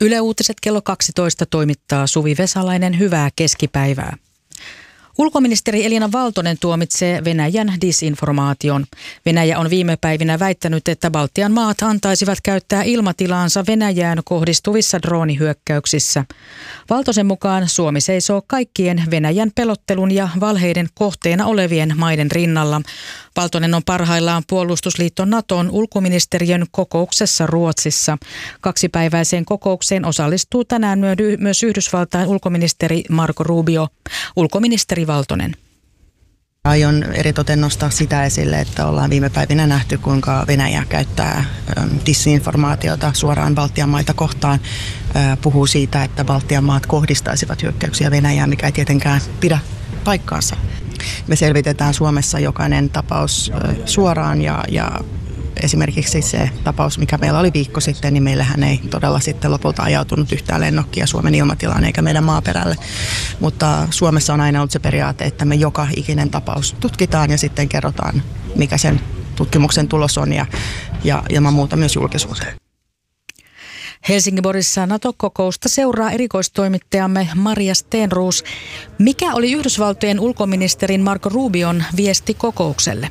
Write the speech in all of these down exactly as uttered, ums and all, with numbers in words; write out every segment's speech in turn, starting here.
Yle Uutiset kello kaksitoista toimittaa Suvi Vesalainen. Hyvää keskipäivää. Ulkoministeri Elina Valtonen tuomitsee Venäjän disinformaation. Venäjä on viime päivinä väittänyt, että Baltian maat antaisivat käyttää ilmatilaansa Venäjään kohdistuvissa droonihyökkäyksissä. Valtosen mukaan Suomi seisoo kaikkien Venäjän pelottelun ja valheiden kohteena olevien maiden rinnalla. Valtonen on parhaillaan puolustusliitto Naton ulkoministeriön kokouksessa Ruotsissa. Kaksipäiväiseen kokoukseen osallistuu tänään myös Yhdysvaltain ulkoministeri Marco Rubio. Ulkoministeri Valtonen. Aion eritoten nostaa sitä esille, että ollaan viime päivinä nähty, kuinka Venäjä käyttää disinformaatiota suoraan Baltian maita kohtaan. Puhuu siitä, että Baltian maat kohdistaisivat hyökkäyksiä Venäjään, mikä ei tietenkään pidä paikkaansa. Me selvitetään Suomessa jokainen tapaus suoraan ja, ja esimerkiksi se tapaus, mikä meillä oli viikko sitten, niin meillähän ei todella sitten lopulta ajautunut yhtään lennokkia Suomen ilmatilaan eikä meidän maaperälle. Mutta Suomessa on aina ollut se periaate, että me joka ikinen tapaus tutkitaan ja sitten kerrotaan, mikä sen tutkimuksen tulos on ja, ja ilman muuta myös julkisuuteen. Helsingborissa NATO-kokousta seuraa erikoistoimittajamme Maria Stenroos. Mikä oli Yhdysvaltojen ulkoministerin Marco Rubion viesti kokoukselle?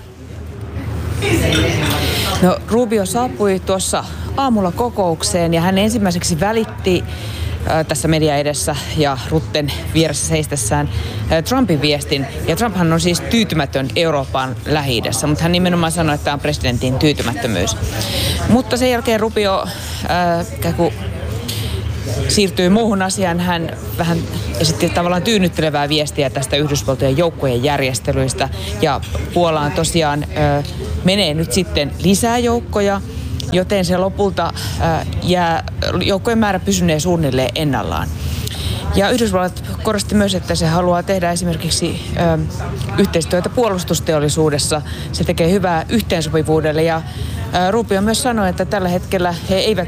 No, Rubio saapui tuossa aamulla kokoukseen ja hän ensimmäiseksi välitti äh, tässä media edessä ja Rutten vieressä seistessään äh, Trumpin viestin. Ja Trumphan on siis tyytymätön Euroopan Lähi-idässä, mutta hän nimenomaan sanoi, että tämä on presidentin tyytymättömyys. Mutta sen jälkeen Rubio äh, siirtyi muuhun asiaan. Hän vähän esitti tavallaan tyynnyttelevää viestiä tästä Yhdysvaltojen joukkojen järjestelyistä. Ja Puolaan tosiaan ö, menee nyt sitten lisää joukkoja, joten se lopulta ö, jää, joukkojen määrä pysynee suunnilleen ennallaan. Ja Yhdysvallat korosti myös, että se haluaa tehdä esimerkiksi ö, yhteistyötä puolustusteollisuudessa. Se tekee hyvää yhteensopivuudelle ja ö, Rubio myös sanoi, että tällä hetkellä he eivät